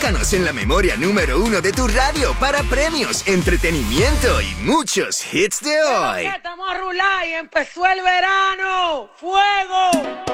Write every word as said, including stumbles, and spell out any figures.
Búscanos en la memoria número uno de tu radio para premios, entretenimiento y muchos hits de hoy. Estamos a rular y empezó el verano. ¡Fuego!